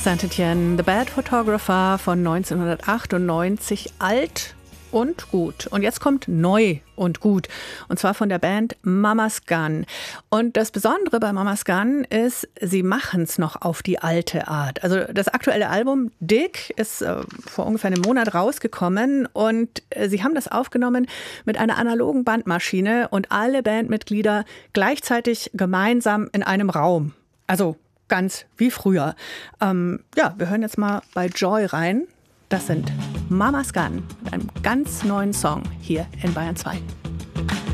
Saint-Étienne, The Bad Photographer von 1998, alt und gut. Und jetzt kommt neu und gut. Und zwar von der Band Mama's Gun. Und das Besondere bei Mama's Gun ist, sie machen es noch auf die alte Art. Also das aktuelle Album Dig ist vor ungefähr einem Monat rausgekommen und sie haben das aufgenommen mit einer analogen Bandmaschine und alle Bandmitglieder gleichzeitig gemeinsam in einem Raum. Also ganz wie früher. Wir hören jetzt mal bei Joy rein. Das sind Mama's Gun mit einem ganz neuen Song hier in Bayern 2.